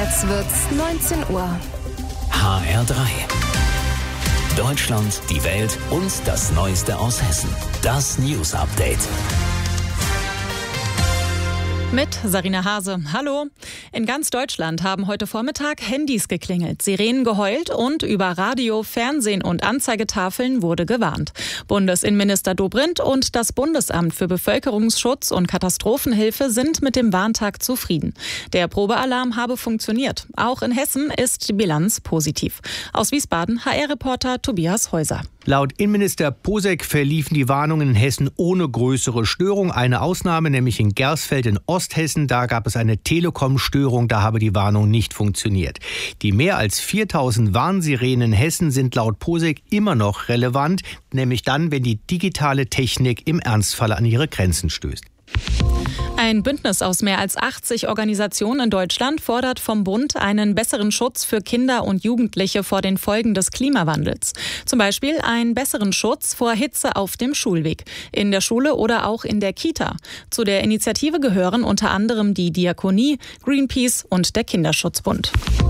Jetzt wird's 19 Uhr. HR3. Deutschland, die Welt und das Neueste aus Hessen. Das News Update. Mit Sarina Hase. Hallo. In ganz Deutschland haben heute Vormittag Handys geklingelt, Sirenen geheult und über Radio, Fernsehen und Anzeigetafeln wurde gewarnt. Bundesinnenminister Dobrindt und das Bundesamt für Bevölkerungsschutz und Katastrophenhilfe sind mit dem Warntag zufrieden. Der Probealarm habe funktioniert. Auch in Hessen ist die Bilanz positiv. Aus Wiesbaden HR-Reporter Tobias Häuser. Laut Innenminister Posek verliefen die Warnungen in Hessen ohne größere Störung. Eine Ausnahme, nämlich in Gersfeld in Osthessen. Da gab es eine Telekom-Störung, da habe die Warnung nicht funktioniert. Die mehr als 4000 Warnsirenen in Hessen sind laut Posek immer noch relevant, nämlich dann, wenn die digitale Technik im Ernstfall an ihre Grenzen stößt. Ein Bündnis aus mehr als 80 Organisationen in Deutschland fordert vom Bund einen besseren Schutz für Kinder und Jugendliche vor den Folgen des Klimawandels. Zum Beispiel einen besseren Schutz vor Hitze auf dem Schulweg, in der Schule oder auch in der Kita. Zu der Initiative gehören unter anderem die Diakonie, Greenpeace und der Kinderschutzbund.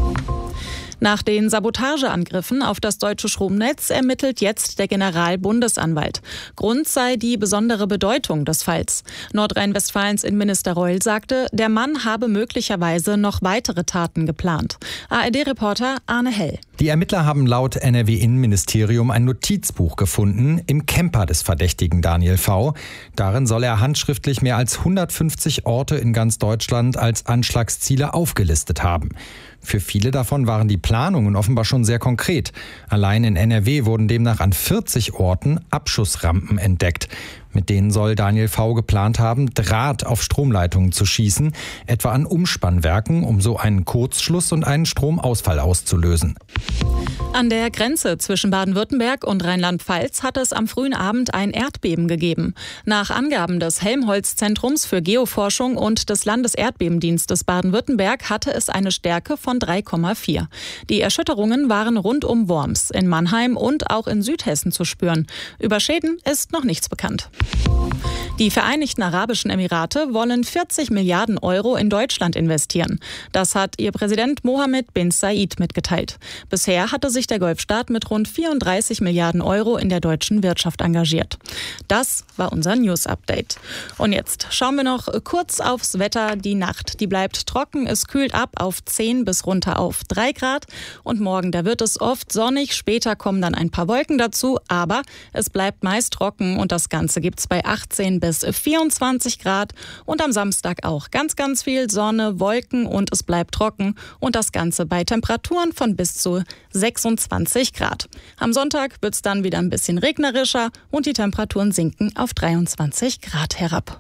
Nach den Sabotageangriffen auf das deutsche Stromnetz ermittelt jetzt der Generalbundesanwalt. Grund sei die besondere Bedeutung des Falls. Nordrhein-Westfalens Innenminister Reul sagte, der Mann habe möglicherweise noch weitere Taten geplant. ARD-Reporter Arne Hell. Die Ermittler haben laut NRW-Innenministerium ein Notizbuch gefunden im Camper des Verdächtigen Daniel V. Darin soll er handschriftlich mehr als 150 Orte in ganz Deutschland als Anschlagsziele aufgelistet haben. Für viele davon waren die Planungen offenbar schon sehr konkret. Allein in NRW wurden demnach an 40 Orten Abschussrampen entdeckt. Mit denen soll Daniel V. geplant haben, Draht auf Stromleitungen zu schießen, etwa an Umspannwerken, um so einen Kurzschluss und einen Stromausfall auszulösen. An der Grenze zwischen Baden-Württemberg und Rheinland-Pfalz hat es am frühen Abend ein Erdbeben gegeben. Nach Angaben des Helmholtz-Zentrums für Geoforschung und des Landeserdbebendienstes Baden-Württemberg hatte es eine Stärke von 3,4. Die Erschütterungen waren rund um Worms, in Mannheim und auch in Südhessen zu spüren. Über Schäden ist noch nichts bekannt. Die Vereinigten Arabischen Emirate wollen 40 Milliarden Euro in Deutschland investieren. Das hat ihr Präsident Mohammed bin Zayed mitgeteilt. Bisher hatte sich der Golfstaat mit rund 34 Milliarden Euro in der deutschen Wirtschaft engagiert. Das war unser News-Update. Und jetzt schauen wir noch kurz aufs Wetter. Die Nacht, die bleibt trocken. Es kühlt ab auf 10 bis runter auf 3 Grad. Und morgen, da wird es oft sonnig. Später kommen dann ein paar Wolken dazu. Aber es bleibt meist trocken und das Ganze gibt es bei 18 bis 24 Grad. Und am Samstag auch ganz, ganz viel Sonne, Wolken und es bleibt trocken. Und das Ganze bei Temperaturen von bis zu 26 Grad. Am Sonntag wird es dann wieder ein bisschen regnerischer und die Temperaturen sinken auf 23 Grad herab.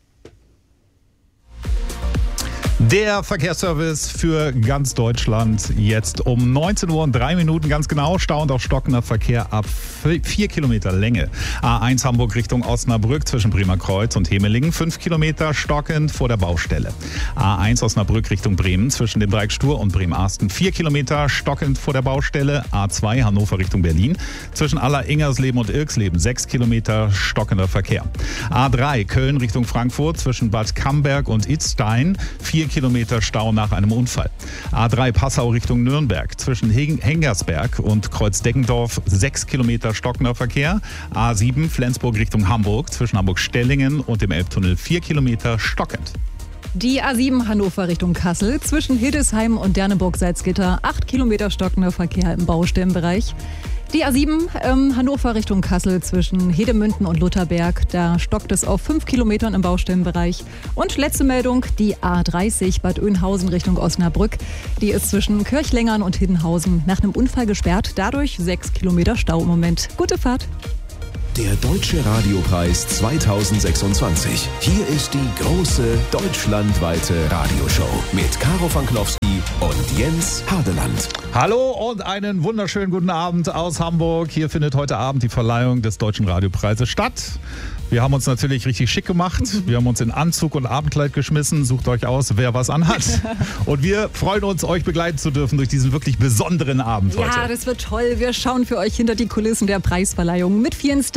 Der Verkehrsservice für ganz Deutschland jetzt um 19 Uhr und 3 Minuten ganz genau. Stauend auf stockender Verkehr ab 4 Kilometer Länge. A1 Hamburg Richtung Osnabrück zwischen Bremer Kreuz und Hemelingen. 5 Kilometer stockend vor der Baustelle. A1 Osnabrück Richtung Bremen zwischen dem Dreieck Stur und Bremen-Arsten. 4 Kilometer stockend vor der Baustelle. A2 Hannover Richtung Berlin zwischen Aller-Ingersleben und Irksleben. 6 Kilometer stockender Verkehr. A3 Köln Richtung Frankfurt zwischen Bad Camberg und Idstein. 4 Kilometer Stau nach einem Unfall. A3 Passau Richtung Nürnberg zwischen Hengersberg und Kreuz-Deggendorf 6 Kilometer stockender Verkehr. A7 Flensburg Richtung Hamburg zwischen Hamburg-Stellingen und dem Elbtunnel 4 Kilometer stockend. Die A7 Hannover Richtung Kassel zwischen Hildesheim und Derneburg-Salzgitter 8 Kilometer stockender Verkehr im Baustellenbereich. Die A7 Hannover Richtung Kassel zwischen Hedemünden und Lutherberg, da stockt es auf 5 Kilometern im Baustellenbereich. Und letzte Meldung, die A30 Bad Oeynhausen Richtung Osnabrück, die ist zwischen Kirchlengern und Hiddenhausen nach einem Unfall gesperrt, dadurch 6 Kilometer Stau im Moment. Gute Fahrt! Der Deutsche Radiopreis 2026. Hier ist die große deutschlandweite Radioshow mit Caro Fanklowski und Jens Hardeland. Hallo und einen wunderschönen guten Abend aus Hamburg. Hier findet heute Abend die Verleihung des Deutschen Radiopreises statt. Wir haben uns natürlich richtig schick gemacht. Wir haben uns in Anzug und Abendkleid geschmissen. Sucht euch aus, wer was anhat. Und wir freuen uns, euch begleiten zu dürfen durch diesen wirklich besonderen Abend heute. Ja, das wird toll. Wir schauen für euch hinter die Kulissen der Preisverleihung mit vielen Stars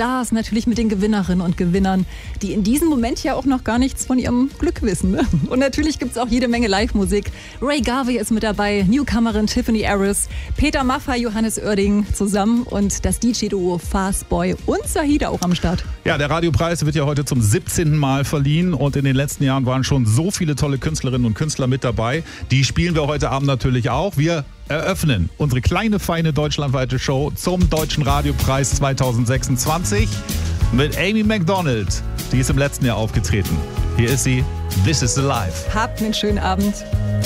Stars, natürlich mit den Gewinnerinnen und Gewinnern, die in diesem Moment ja auch noch gar nichts von ihrem Glück wissen. Ne? Und natürlich gibt es auch jede Menge Live-Musik. Ray Garvey ist mit dabei, Newcomerin Tiffany Harris, Peter Maffay, Johannes Oerding zusammen und das DJ-Duo Fastboy und Zahida auch am Start. Ja, der Radiopreis wird ja heute zum 17. Mal verliehen und in den letzten Jahren waren schon so viele tolle Künstlerinnen und Künstler mit dabei. Die spielen wir heute Abend natürlich auch. Wir eröffnen unsere kleine, feine deutschlandweite Show zum Deutschen Radiopreis 2026 mit Amy Macdonald. Die ist im letzten Jahr aufgetreten. Hier ist sie, This is the Life. Habt einen schönen Abend.